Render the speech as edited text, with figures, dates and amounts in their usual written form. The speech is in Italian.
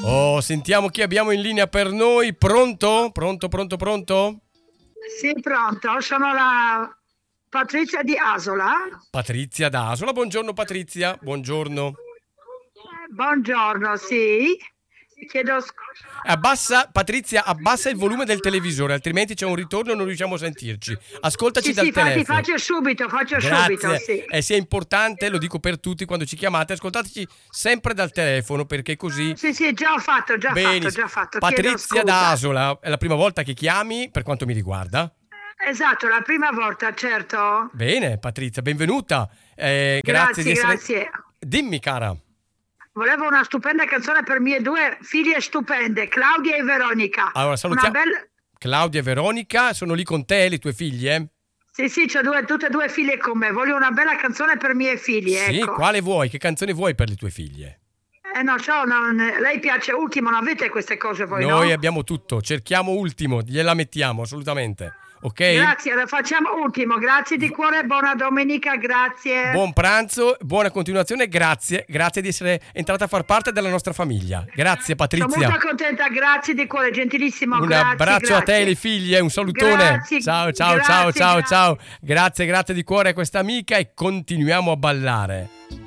Oh, sentiamo chi abbiamo in linea per noi. Pronto? Pronto? Sì, pronto, sono la Patrizia di Asola. Patrizia da Asola. Buongiorno Patrizia, buongiorno. Buongiorno, sì. Chiedo scusa. Patrizia, abbassa il volume del televisore, altrimenti c'è un ritorno e non riusciamo a sentirci. Ascoltaci Sì, dal sì, infatti telefono. faccio subito, Grazie. sì. Sia importante, lo dico per tutti quando ci chiamate, ascoltateci sempre dal telefono perché così. Sì, sì, Benissimo. già fatto. Chiedo Patrizia da scusa. Asola, è la prima volta che chiami per quanto mi riguarda. Esatto, la prima volta, certo. Bene, Patrizia, benvenuta. Grazie di Grazie, essere. grazie. Dimmi, cara. Volevo una stupenda canzone per mie due figlie stupende, Claudia e Veronica. Allora, Una salutiamo bella... Claudia e Veronica, sono lì con te, le tue figlie? Sì, sì, tutte e due figlie con me. Voglio una bella canzone per mie figlie, Sì, ecco. quale vuoi? Che canzone vuoi per le tue figlie? Non so, lei piace Ultimo, non avete queste cose voi, Noi no? abbiamo tutto, cerchiamo Ultimo, gliela mettiamo assolutamente, ok? Grazie, la facciamo Ultimo, grazie di cuore, buona domenica, grazie. Buon pranzo, buona continuazione, grazie di essere entrata a far parte della nostra famiglia. Grazie Sono Patrizia. molto contenta, grazie di cuore, gentilissimo, Un grazie, abbraccio a te e grazie. le figlie, un salutone. Grazie, Ciao, ciao, ciao, grazie, ciao, ciao. grazie. Grazie di cuore a questa amica e continuiamo a ballare.